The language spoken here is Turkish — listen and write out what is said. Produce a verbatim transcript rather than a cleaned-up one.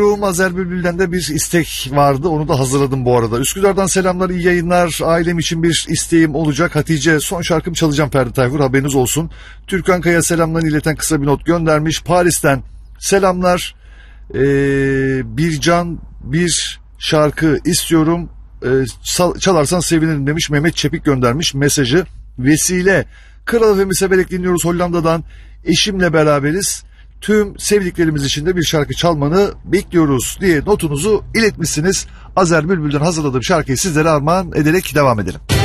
Azer Bülbül'den de bir istek vardı, onu da hazırladım bu arada. Üsküdar'dan selamlar, iyi yayınlar. Ailem için bir isteğim olacak. Hatice, son şarkım çalacağım Ferdi Tayfur, haberiniz olsun. Türkan Kaya selamlarını ileten kısa bir not göndermiş. Paris'ten selamlar. Ee, bir can bir şarkı istiyorum. Ee, çalarsan sevinirim demiş. Mehmet Çepik göndermiş mesajı. Vesile, Kral Efem'i severek dinliyoruz Hollanda'dan. Eşimle beraberiz. Tüm sevdiklerimiz için de bir şarkı çalmanı bekliyoruz diye notunuzu iletmişsiniz. Azer Bülbül'den hazırladığım şarkıyı sizlere armağan ederek devam edelim.